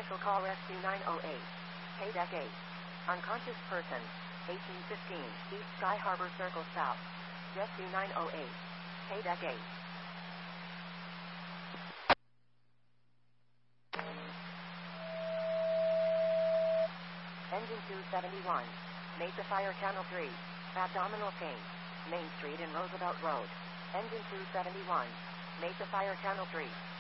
Special call Rescue 908. Deck 8. Unconscious person. 1815 East Sky Harbor Circle South. Rescue 908. Deck 8. Engine 271. Mesa Fire Channel 3. Abdominal pain. Main Street and Roosevelt Road. Engine 271. Mesa Fire Channel 3.